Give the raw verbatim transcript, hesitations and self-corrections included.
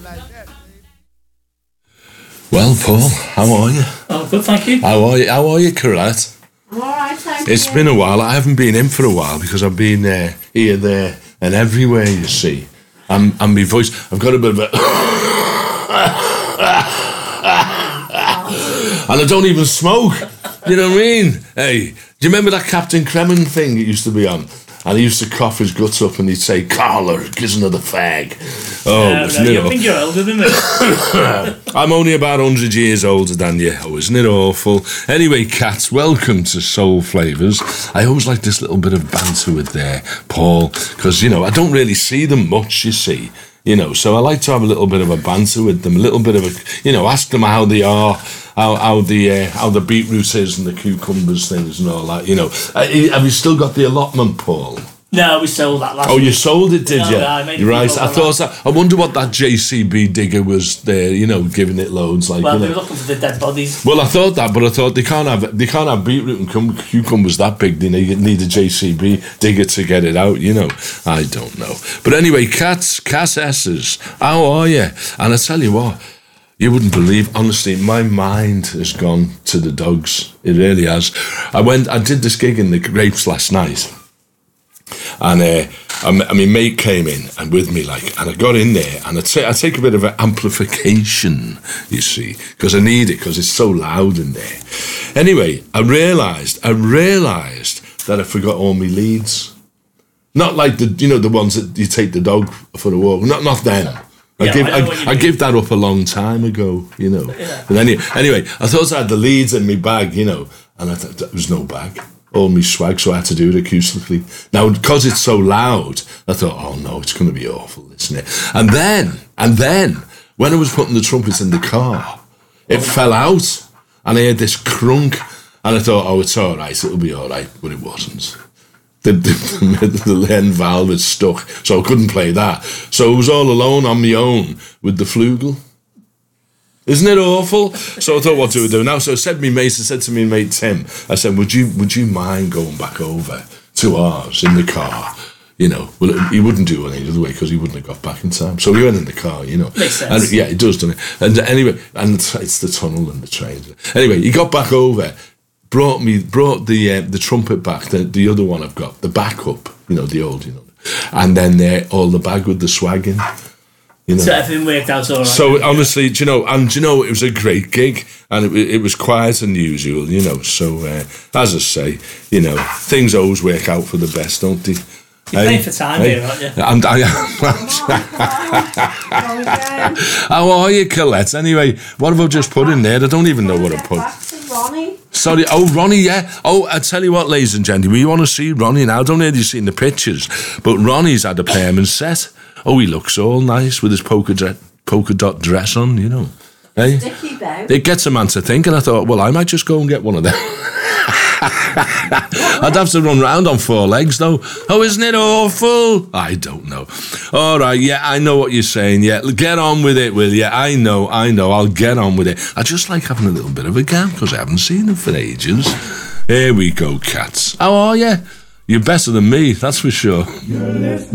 Well, Paul, how are you? Oh, good, thank you. How are you? How are you, Colette? I'm all right, thank It's you. been a while. I haven't been in for a while because I've been uh, here, there, and everywhere. You see, and and my voice. I've got a bit of a, and I don't even smoke. You know what I mean? Hey, do you remember that Captain Cremon thing it used to be on? And he used to cough his guts up and he'd say, Carla, gives another fag. Oh, Yeah, isn't no, it you awful? think you're older than me. I'm only about one hundred years older than you. Oh, isn't it awful? Anyway, cats, welcome to Soul Flavours. I always like this little bit of banter with uh, Paul, because, you know, I don't really see them much, you see. You know, so I like to have a little bit of a banter with them, a little bit of a, you know, ask them how they are, how how the uh, how the beetroot is and the cucumbers things and all that. You know, uh, have you still got the allotment, Paul? No, we sold that last Oh, week. you sold it, did No, you? no, I made You're right. people I go thought that. I wonder what that J C B digger was there. You know, giving it loads like. Well, you they know. were looking for the dead bodies. Well, I thought that, but I thought they can't have they can't have beetroot and cum- cucumbers that big. They need, need a J C B digger to get it out. You know, I don't know. But anyway, cats, Cass S's, how are you? And I tell you what, you wouldn't believe. Honestly, my mind has gone to the dogs. It really has. I went. I did this gig in the Grapes last night. And uh, I mean, mate came in and with me, like, and I got in there, and I take I take a bit of an amplification, you see, because I need it because it's so loud in there. Anyway, I realised, I realised that I forgot all my leads. Not like the, you know, the ones that you take the dog for a walk. Not not them. I Yeah, give I know what I, you I mean. give that up a long time ago, you know. Yeah. But anyway, anyway, I thought I had the leads in my bag, you know, and I thought there was no bag. All my swag, so I had to do it acoustically. Now, because it's so loud, I thought, oh no, it's going to be awful, isn't it? And then, and then, when I was putting the trumpets in the car, it fell out, and I heard this crunk, and I thought, oh, it's all right, it'll be all right, but it wasn't. The, the, the end valve had stuck, so I couldn't play that. So I was all alone on my own with the flugel. Isn't it awful? So I thought, what do we do now? So I said to me mate, I said to me mate Tim, I said, would you would you mind going back over to ours in the car? You know, well, he wouldn't do it any other way because he wouldn't have got back in time. So we went in the car, you know. Makes sense. And, yeah, it does, doesn't it? And anyway, and it's the tunnel and the trains. Anyway, he got back over, brought me, brought the uh, the trumpet back, the, the other one I've got, the backup, you know, the old, you know. And then uh, all the bag with the swag in. You know. So everything worked out all right. So honestly, do you know, and do you know, it was a great gig, and it, it was quieter than usual, you know. So uh, as I say, you know, things always work out for the best, don't they? You're playing for time here, aren't you? And I am. How are you, Colette? Anyway, what have I just put in there? I don't even know what I put. Back to Ronnie. Sorry, oh, Ronnie, yeah. Oh, I tell you what, ladies and gentlemen, you want to see Ronnie now? I don't know if you've seen the pictures, but Ronnie's had a permanent set. Oh, he looks all nice with his polka, dre- polka dot dress on, you know. Hey? Sticky though. It gets a man to think, and I thought, well, I might just go and get one of them. I'd have to run round on four legs, though. Oh, isn't it awful? I don't know. All right, yeah, I know what you're saying. Yeah, get on with it, will you? I know, I know, I'll get on with it. I just like having a little bit of a gap, because I haven't seen them for ages. Here we go, cats. How are you? You're better than me, that's for sure. You're listening